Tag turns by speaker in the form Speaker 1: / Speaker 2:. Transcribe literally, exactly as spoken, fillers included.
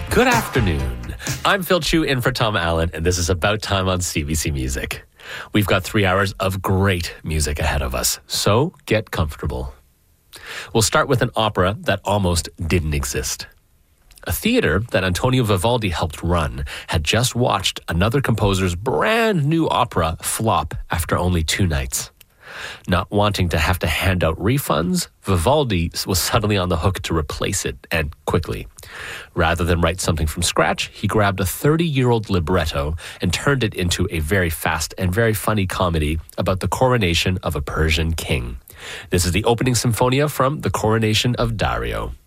Speaker 1: Good afternoon. I'm Phil Chu in for Tom Allen, and this is About Time on C B C Music. We've got three hours of great music ahead of us, so get comfortable. We'll start with an opera that almost didn't exist. A theater that Antonio Vivaldi helped run had just watched another composer's brand new opera flop after only two nights. Not wanting to have to hand out refunds, Vivaldi was suddenly on the hook to replace it, and quickly. Rather than write something from scratch, he grabbed a thirty-year-old libretto and turned it into a very fast and very funny comedy about the coronation of a Persian king. This is the opening symphonia from The Coronation of Dario.